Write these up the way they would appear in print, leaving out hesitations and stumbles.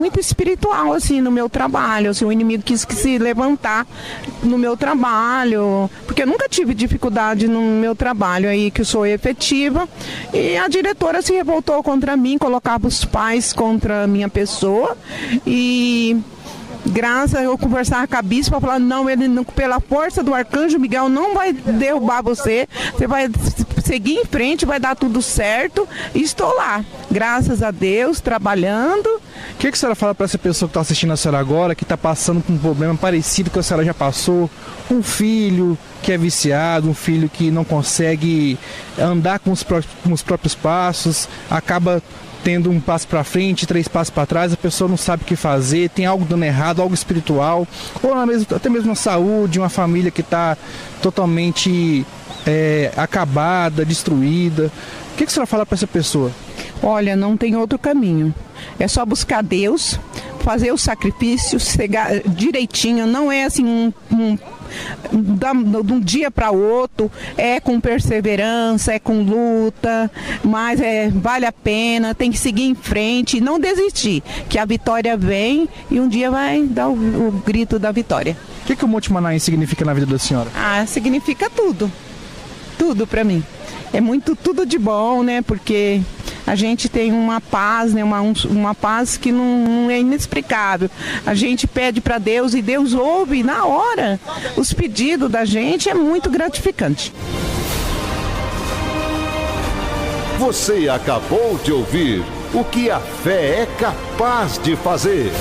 muito espiritual, assim, no meu trabalho, assim, o inimigo quis que se levantar no meu trabalho, porque eu nunca tive dificuldade no meu trabalho aí, que eu sou efetiva, e a diretora se revoltou contra mim, colocava os pais contra a minha pessoa, e graças a eu conversar com a bispa, falar, não, ele não, pela força do arcanjo Miguel não vai derrubar você, você vai seguir em frente, vai dar tudo certo, e estou lá, graças a Deus, trabalhando. O que a senhora fala para essa pessoa que está assistindo a senhora agora, que está passando por um problema parecido com a senhora já passou, um filho que é viciado, um filho que não consegue andar com os próprios passos, acaba tendo um passo para frente, 3 passos para trás, a pessoa não sabe o que fazer, tem algo dando errado, algo espiritual, ou até mesmo a saúde, uma família que está totalmente acabada, destruída. O que a senhora fala para essa pessoa? Olha, não tem outro caminho. É só buscar Deus, fazer o sacrifício, chegar direitinho, não é assim de um dia para outro, é com perseverança, é com luta, mas vale a pena, tem que seguir em frente e não desistir, que a vitória vem e um dia vai dar o grito da vitória. O que o Monte Manaim significa na vida da senhora? Significa tudo, tudo para mim. É tudo de bom, né, porque a gente tem uma paz, né? Uma paz que não é inexplicável. A gente pede para Deus e Deus ouve na hora. Os pedidos da gente é muito gratificante. Você acabou de ouvir o que a fé é capaz de fazer.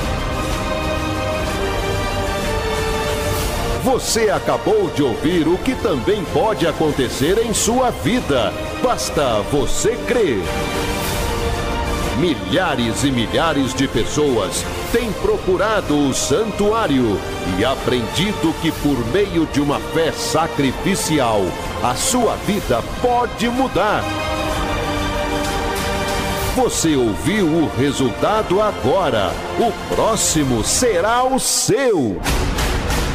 Você acabou de ouvir o que também pode acontecer em sua vida. Basta você crer. Milhares e milhares de pessoas têm procurado o santuário e aprendido que por meio de uma fé sacrificial, a sua vida pode mudar. Você ouviu o resultado agora. O próximo será o seu.